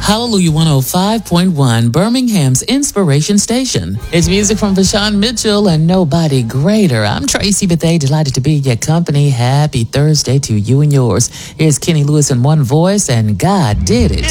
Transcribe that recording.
Hallelujah 105.1, Birmingham's Inspiration Station. It's music from Vashawn Mitchell and nobody greater. I'm Tracy Bethea, delighted to be in your company. Happy Thursday to you and yours. Here's Kenny Lewis in one voice, and God did it.